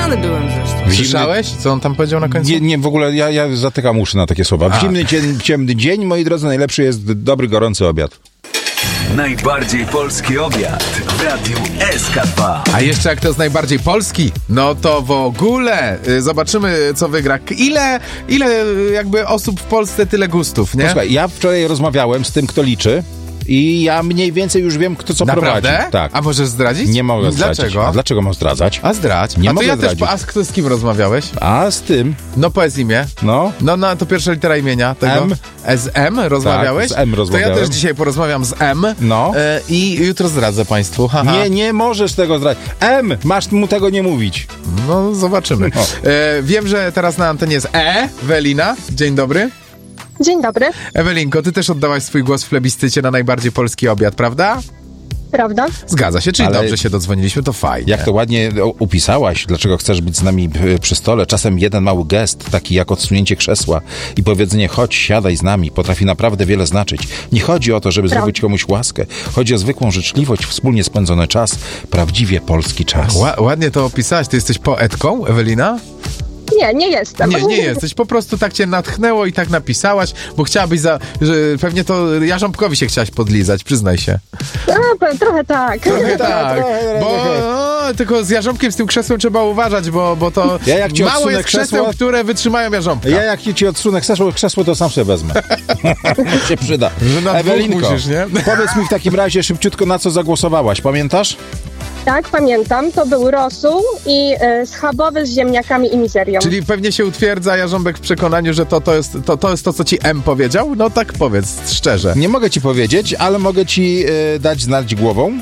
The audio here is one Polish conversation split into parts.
Zaskoczony byłem zresztą. Słyszałeś, co on tam powiedział na końcu? Nie, w ogóle ja zatykam uszy na takie słowa. W zimny, ciemny dzień, moi drodzy, najlepszy jest dobry, gorący obiad. Najbardziej polski obiad w Radiu SK2. A jeszcze jak to jest najbardziej polski, no to w ogóle zobaczymy, co wygra. Ile jakby osób w Polsce, tyle gustów, nie? Posłuchaj, ja wczoraj rozmawiałem z tym, kto liczy i ja mniej więcej już wiem, kto co Naprawdę? prowadzi. Tak. A możesz zdradzić? Nie mogę zdradzić. Dlaczego? A dlaczego mam zdradzać? A zdradź. Nie a to mogę ja zdradzić. też, a z kim rozmawiałeś? A z tym, No powiedz imię. no... No, to pierwsza litera imienia tego. M. Z M rozmawiałeś? Tak, z M rozmawiałem. To ja też dzisiaj porozmawiam z M. No. I jutro zdradzę państwu. Haha. Nie możesz tego zdradzić. Masz mu tego nie mówić. No, zobaczymy. No. Wiem, że teraz na antenie jest Ewelina. Dzień dobry. Dzień dobry, Ewelinko, ty też oddałaś swój głos w plebiscycie na najbardziej polski obiad, prawda? prawda? Zgadza się, czyli Ale dobrze się dodzwoniliśmy, to fajnie. Jak to ładnie upisałaś, dlaczego chcesz być z nami przy stole. Czasem jeden mały gest, taki jak odsunięcie krzesła i powiedzenie chodź, siadaj z nami, potrafi naprawdę wiele znaczyć. Nie chodzi o to, żeby zrobić komuś łaskę. Chodzi o zwykłą życzliwość, wspólnie spędzony czas, prawdziwie polski czas. Ładnie to opisałaś. Ty jesteś poetką, Ewelina? Nie jestem. Nie jesteś. Po prostu tak cię natchnęło i tak napisałaś, bo chciałabyś że pewnie to Jarząbkowi się chciałaś podlizać, przyznaj się. Trochę tak. Trochę tak, bo tylko z Jarząbkiem, z tym krzesłem trzeba uważać, bo to Ja jak ci mało odsunę jest krzeseł, krzesło- które wytrzymają Jarząbka. Ja jak ci odsunę krzesło, to sam sobie wezmę. się przyda. Że na dwóch Ewelinko, musisz, nie? powiedz mi w takim razie szybciutko, na co zagłosowałaś, pamiętasz? Tak, pamiętam. To był rosół i schabowy z ziemniakami i mizerią. Czyli pewnie się utwierdza Jarząbek w przekonaniu, że to jest to, co ci M powiedział? No tak powiedz, szczerze. Nie mogę ci powiedzieć, ale mogę ci dać znać głową.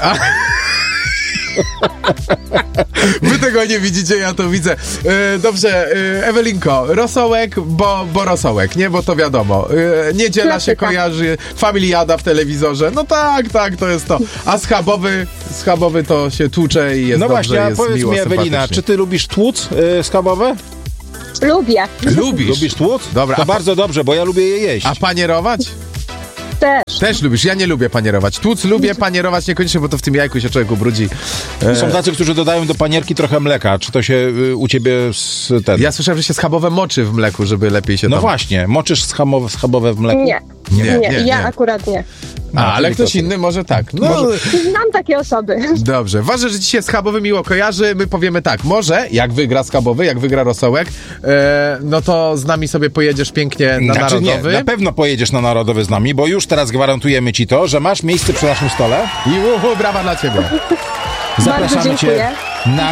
Wy tego nie widzicie, ja to widzę. Dobrze, Ewelinko, rosołek, bo rosołek, nie? Bo to wiadomo. Niedziela się Klasyka. kojarzy, familiada w telewizorze. No tak, to jest to. A schabowy to się tłucze i jest No dobrze, właśnie, a jest powiedz miło, mi, Ewelina, sympatycznie. czy ty lubisz tłuc schabowe? Lubię. Lubisz tłuc? Dobra, To bardzo dobrze, bo ja lubię je jeść. A panierować? Też. Też lubisz, ja nie lubię panierować. Tłuc lubię, panierować niekoniecznie, bo to w tym jajku się człowiek ubrudzi. Są tacy, którzy dodają do panierki trochę mleka. Czy to się u ciebie Ja słyszałem, że się schabowe moczy w mleku, żeby lepiej się No tam... właśnie, moczysz schabowe w mleku? Nie. Ja akurat nie. Ale czyli ktoś to- inny może tak. No, Znam takie osoby. dobrze. Ważne, że ci się schabowy miło kojarzy. My powiemy tak, może jak wygra schabowy, jak wygra rosołek, no to z nami sobie pojedziesz pięknie na Znaczy Narodowy. nie, na pewno pojedziesz na Narodowy z nami, bo już teraz gwarantujemy ci to, że masz miejsce przy naszym stole. I brawa dla ciebie. Zapraszamy Bardzo cię dziękuję. na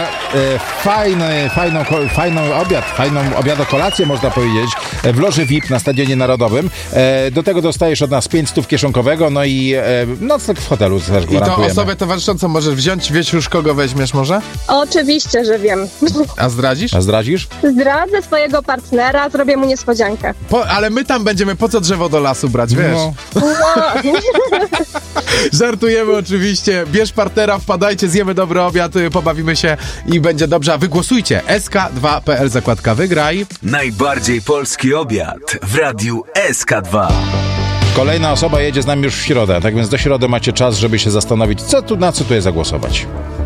fajną obiadokolację, można powiedzieć, w loży VIP na Stadionie Narodowym. Do tego dostajesz od nas 500 kieszonkowego, no i nocleg w hotelu też I to gwarantujemy. osobę towarzyszącą możesz wziąć. Wiesz już, kogo weźmiesz może? Oczywiście, że wiem. A zdradzisz? A zdradzisz? Zdradzę swojego partnera, zrobię mu niespodziankę. Ale my tam będziemy, po co drzewo do lasu brać, wiesz? No. Żartujemy oczywiście. Bierz partnera, wpadajcie, zjemy dobry obiad, pobawimy się i będzie dobrze. A wy głosujcie. SK2.pl, zakładka wygraj. Najbardziej polski obiad w Radiu SK2. Kolejna osoba jedzie z nami już w środę, tak więc do środy macie czas, żeby się zastanowić, na co tu je zagłosować.